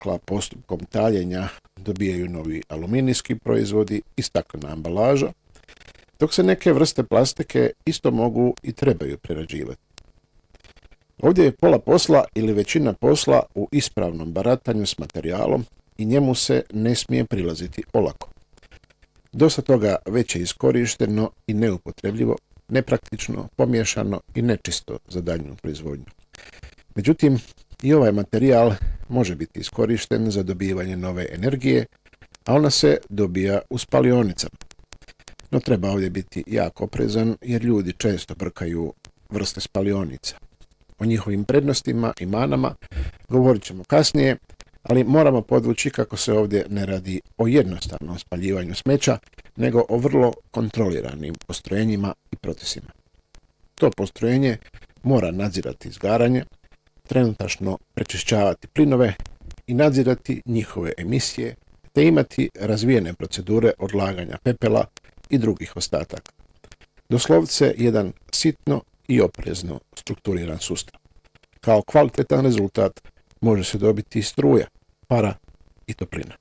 stakla postupkom taljenja dobijaju novi aluminijski proizvodi i staklena ambalaža, dok se neke vrste plastike isto mogu i trebaju prerađivati. Ovdje je pola posla ili većina posla u ispravnom baratanju s materijalom i njemu se ne smije prilaziti olako. Dosta toga već je iskorišteno i neupotrebljivo, nepraktično, pomiješano i nečisto za daljnju proizvodnju. Međutim, i ovaj materijal može biti iskorišten za dobivanje nove energije, a ona se dobija u spalionicama. No treba ovdje biti jako oprezan jer ljudi često brkaju vrste spalionica. O njihovim prednostima i manama govorit ćemo kasnije, ali moramo podvući kako se ovdje ne radi o jednostavnom spaljivanju smeća, nego o vrlo kontroliranim postrojenjima i procesima. To postrojenje mora nadzirati izgaranje, trenutačno prečišćavati plinove i nadzirati njihove emisije, te imati razvijene procedure odlaganja pepela i drugih ostataka. Doslovce jedan sitno i oprezno strukturiran sustav. Kao kvalitetan rezultat može se dobiti i struja, para i toplina.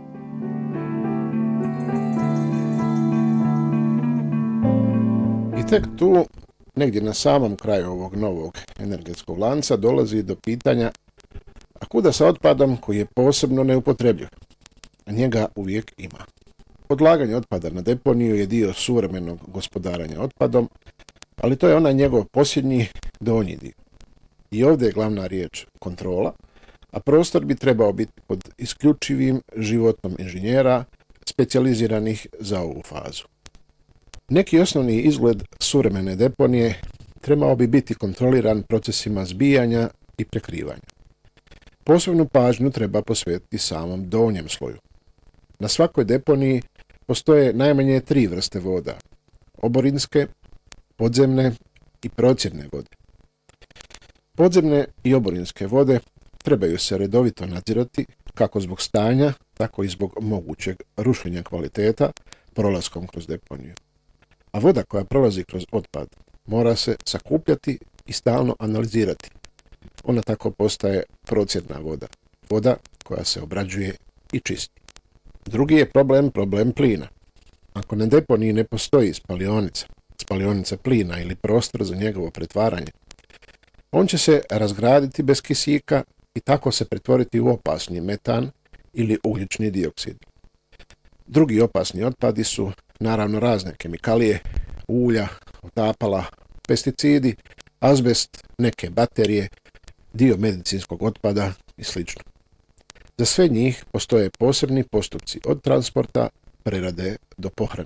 I tek tu, negdje na samom kraju ovog novog energetskog lanca, dolazi do pitanja a kuda sa otpadom koji je posebno neupotrebljiv, a njega uvijek ima. Odlaganje otpada na deponiju je dio suvremenog gospodarenja otpadom, ali to je onaj njegov posljednji donji dio. I ovdje je glavna riječ kontrola, a prostor bi trebao biti pod isključivim životom inženjera specijaliziranih za ovu fazu. Neki osnovni izgled suvremene deponije trebao bi biti kontroliran procesima zbijanja i prekrivanja. Posebnu pažnju treba posvetiti samom donjem sloju. Na svakoj deponiji postoje najmanje 3 vrste voda: oborinske, podzemne i procjedne vode. Podzemne i oborinske vode trebaju se redovito nadzirati kako zbog stanja, tako i zbog mogućeg rušenja kvaliteta prolaskom kroz deponiju. A voda koja prolazi kroz otpad mora se sakupljati i stalno analizirati. Ona tako postaje procjedna voda, voda koja se obrađuje i čisti. Drugi je problem plina. Ako na deponiji ne postoji spalionica plina ili prostor za njegovo pretvaranje, on će se razgraditi bez kisika i tako se pretvoriti u opasni metan ili ugljični dioksid. Drugi opasni otpadi su naravno razne kemikalije, ulja, otapala, pesticidi, azbest, neke baterije, dio medicinskog otpada i sl. Za sve njih postoje posebni postupci od transporta, prerade do pohrane.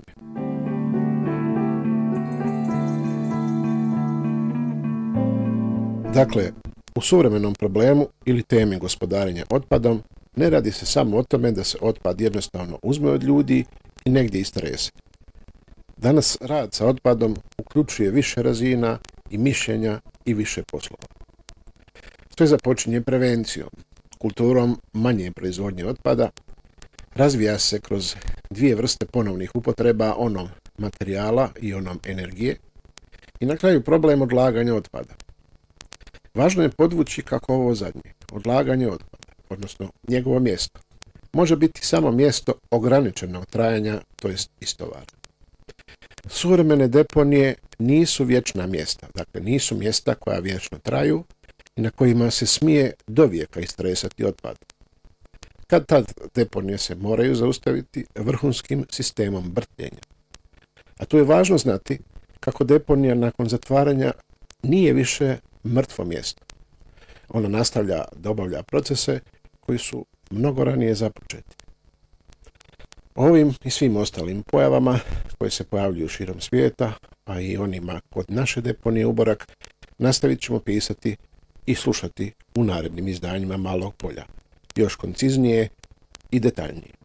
Dakle, u suvremenom problemu ili temi gospodarenja otpadom ne radi se samo o tome da se otpad jednostavno uzme od ljudi i negdje istrese. Danas rad sa otpadom uključuje više razina i mišljenja i više poslova. Sve započinje prevencijom, kulturom manje proizvodnje otpada, razvija se kroz 2 vrste ponovnih upotreba onom materijala i onom energije i na kraju problem odlaganja otpada. Važno je podvući kako ovo zadnje, odlaganje otpada, odnosno njegovo mjesto, može biti samo mjesto ograničenog trajanja, to jest istovar. Suvremene deponije nisu vječna mjesta, dakle nisu mjesta koja vječno traju i na kojima se smije dovijeka istresati otpad. Kad tad deponije se moraju zaustaviti vrhunskim sistemom brtljenja. A tu je važno znati kako deponija nakon zatvaranja nije više mrtvo mjesto. Ona nastavlja da obavlja procese koji su mnogo ranije započeti. Ovim i svim ostalim pojavama koje se pojavljuju širom svijeta, pa i onima kod naše deponije Uborak, nastavit ćemo pisati i slušati u narednim izdanjima Malog polja, još konciznije i detaljnije.